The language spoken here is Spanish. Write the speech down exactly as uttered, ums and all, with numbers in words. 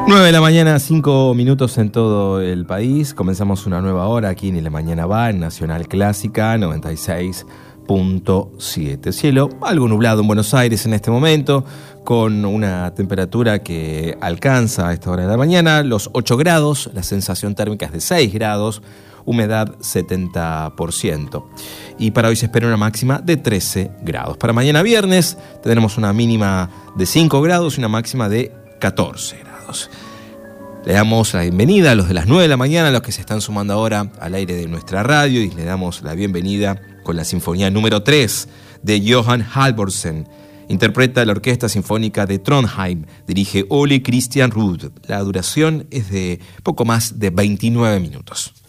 nueve de la mañana, cinco minutos en todo el país. Comenzamos una nueva hora aquí en La Mañana Va, en Nacional Clásica noventa y seis punto siete. Cielo algo nublado en Buenos Aires en este momento, con una temperatura que alcanza a esta hora de la mañana los ocho grados, la sensación térmica es de seis grados, humedad setenta por ciento. Y para hoy se espera una máxima de trece grados. Para mañana viernes tendremos una mínima de cinco grados y una máxima de catorce grados. Le damos la bienvenida a los de las nueve de la mañana, a los que se están sumando ahora al aire de nuestra radio, y le damos la bienvenida con la sinfonía número tres de Johan Halvorsen. Interpreta la Orquesta Sinfónica de Trondheim, dirige Ole Christian Ruud. La duración es de poco más de veintinueve minutos.